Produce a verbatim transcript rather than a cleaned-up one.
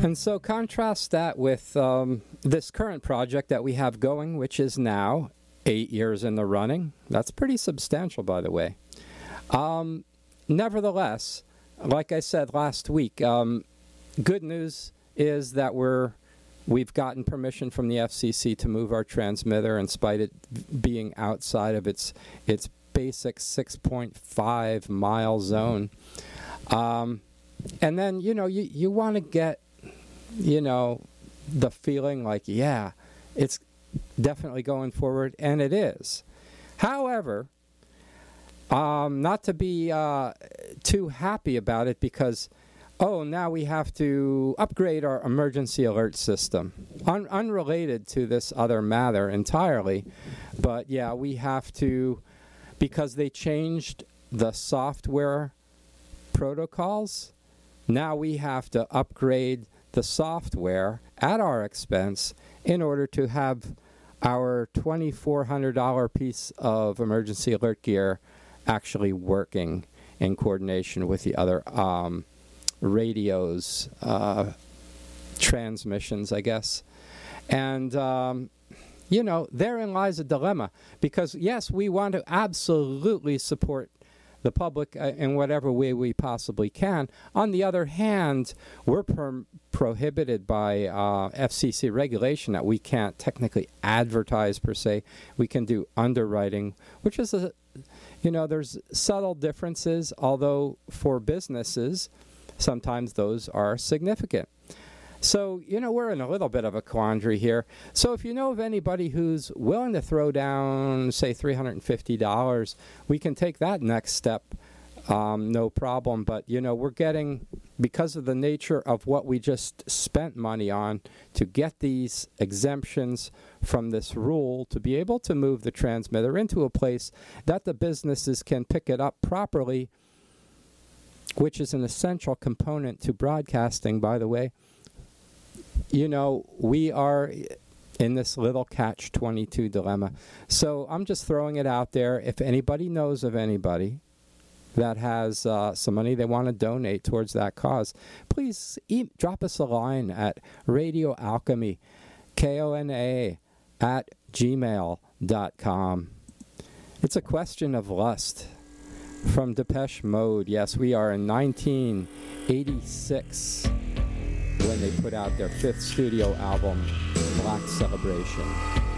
And so contrast that with um, this current project that we have going, which is now eight years in the running. That's pretty substantial, by the way. Um, nevertheless, like I said last week, um, good news is that we're we've gotten permission from the F C C to move our transmitter, in spite of it being outside of its its basic six point five mile zone. Um, and then, you know, you, you want to get, you know, the feeling like, yeah, it's definitely going forward, and it is. However, um, not to be uh, too happy about it, because, oh, now we have to upgrade our emergency alert system. Un- unrelated to this other matter entirely, but yeah, we have to, because they changed the software protocols, now we have to upgrade the software at our expense in order to have our twenty-four hundred dollars piece of emergency alert gear actually working in coordination with the other um, radios, uh, transmissions, I guess. And, um, you know, therein lies a dilemma, because, yes, we want to absolutely support the public uh, in whatever way we possibly can. On the other hand, we're per- prohibited by uh, F C C regulation that we can't technically advertise per se. We can do underwriting, which is, a, you know, there's subtle differences, although for businesses, sometimes those are significant. So, you know, we're in a little bit of a quandary here. So if you know of anybody who's willing to throw down, say, three hundred fifty dollars, we can take that next step, um, no problem. But, you know, we're getting, because of the nature of what we just spent money on to get these exemptions from this rule, to be able to move the transmitter into a place that the businesses can pick it up properly, which is an essential component to broadcasting, by the way. You know, we are in this little catch twenty-two dilemma. So I'm just throwing it out there. If anybody knows of anybody that has uh, some money they want to donate towards that cause, please e- drop us a line at Radio Alchemy, K O N A, at gmail dot com. It's a question of lust. From Depeche Mode. Yes, we are in nineteen eighty-six. When they put out their fifth studio album, Black Celebration.